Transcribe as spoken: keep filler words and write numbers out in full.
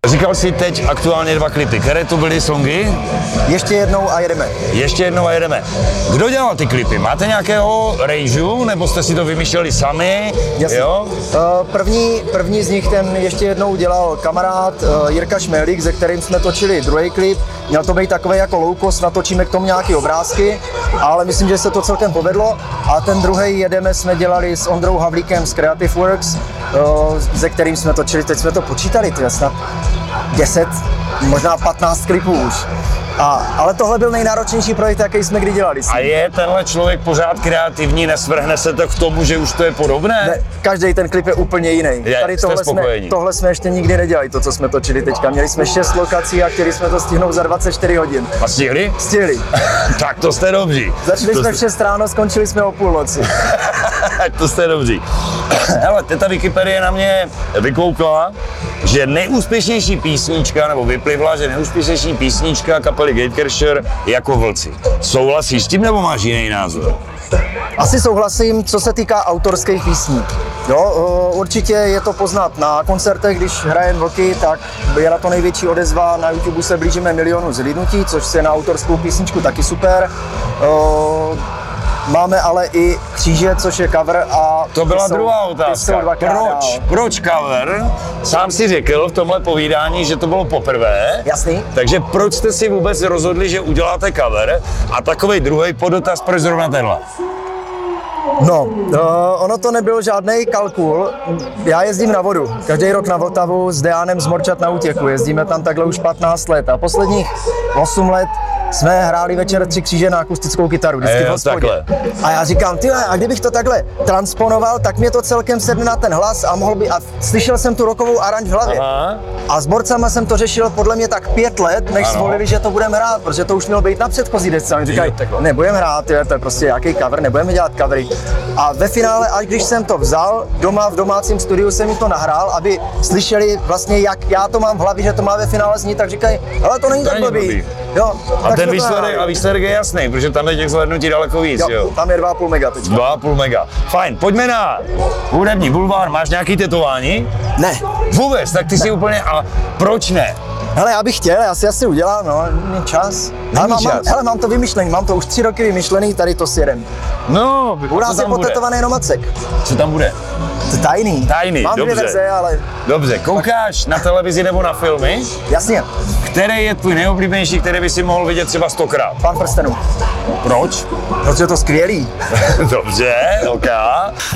Říkal jsi teď aktuálně dva klipy, které to byly songy? Ještě jednou a jedeme. Ještě jednou a jedeme. Kdo dělal ty klipy? Máte nějakého rejžu, nebo jste si to vymýšleli sami? Jasně. Jo? Uh, první, první z nich ten ještě jednou dělal kamarád uh, Jirka Šmelík, se kterým jsme točili druhý klip. Měl to být takový jako low cost, natočíme k tomu nějaké obrázky, ale myslím, že se to celkem povedlo. A ten druhý jedeme jsme dělali s Ondrou Havlíkem z Creative Works, uh, se kterým jsme točili, teď jsme to počítali, to je snad deset, možná patnáct klipů už. A, ale tohle byl nejnáročnější projekt, jaký jsme kdy dělali. A je tenhle člověk pořád kreativní, nesvrhne se to k tomu, že už to je podobné? Ne, každý ten klip je úplně jiný. Je, Tady tohle jsme, tohle jsme ještě nikdy nedělali, to, co jsme točili teďka. Měli jsme šest lokací a chtěli jsme to stihnout za dvacet čtyři hodin. A stihli? Stihli. Tak to jste dobří. Začali to jsme v jste... šest ráno, skončili jsme o půlnoci. To jste dobří. Hele, teta Wikipedie na mě vykoukla, že nejúspěšnější písnička, nebo vyplivla, že nejúspěšnější písnička kapely Gatecrasher je Jako vlci. Souhlasíš s tím, nebo máš jiný názor? Asi souhlasím, co se týká autorských písní. Jo, určitě je to poznat na koncertech, když hrajeme Vlky, tak je na to největší odezva, na YouTube se blížíme milionu zhlídnutí, což je na autorskou písničku taky super. Máme ale i Kříže, což je cover a... To byla jsou, druhá otázka. Proč? Proč cover? Sám si řekl v tomhle povídání, že to bylo poprvé. Jasný. Takže proč jste si vůbec rozhodli, že uděláte cover? A takovej druhý podotaz, proč zrovna tenhle? No, uh, ono to nebyl žádný kalkul. Já jezdím na vodu. Každý rok na Vltavu s Deánem z Morčat na útěku. Jezdíme tam takhle už patnáct let a posledních osm let jsme hráli večer Tři kříže na akustickou kytaru, vždycky v hospodě. A já říkám, ty, a kdybych to takhle transponoval, tak mě to celkem sedne na ten hlas a mohl by, a slyšel jsem tu rockovou aranž v hlavě. Aha. A s borcama jsem to řešil podle mě tak pět let, než ano. Zvolili, že to budeme hrát, protože to už mělo být na předchozí desce. Oni říkají, nebudeme hrát, je, to je prostě nějaký cover, nebudeme dělat covery. A ve finále, až když jsem to vzal, doma v domácím studiu jsem jim to nahrál, aby slyšeli vlastně, jak já to mám v hlavě, že to má ve finále znít, tak říkají, ale to není to tak blbý. Jo, a ten výsledek, a výsledek je jasný, protože tam je těch zhlédnutí daleko víc, jo? jo? Tam je dva a půl mega teď. dva a půl mega. Fajn, pojďme na hudební bulvár. Máš nějaký tetování? Ne. Vůbec, tak ty si úplně, a proč ne? Hele, já bych chtěl, já si asi udělám, no, není čas. Ale mám, čas. Mám, hele, mám to vymyšlený, mám to už tři roky vymyšlený, tady to sjedem. No, u nás je potetovaný jenom Macek. Co tam bude? To tajný. Tajný, mám dobře. dvě verze, ale... Dobře, koukáš na televizi nebo na filmy? Jasně. Který je tvůj nejoblíbenější, který by si mohl vidět třeba stokrát? Pán prstenů. Proč? Protože je to skvělý. Dobře, ok.